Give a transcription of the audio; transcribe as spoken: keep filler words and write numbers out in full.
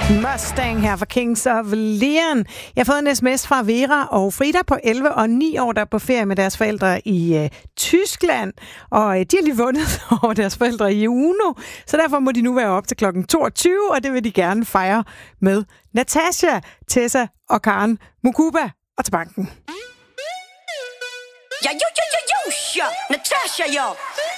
Mustang her fra Kings of Leon. Jeg har fået en sms fra Vera og Frida på elleve og ni år, der er på ferie med deres forældre i øh, Tyskland. Og øh, de har lige vundet over deres forældre i Uno. Så derfor må de nu være op til klokken toogtyve, og det vil de gerne fejre med Natasha, Tessa og Karen Mukuba og til banken. Ja, jo, jo, jo, jo, ja. Natasha, jo.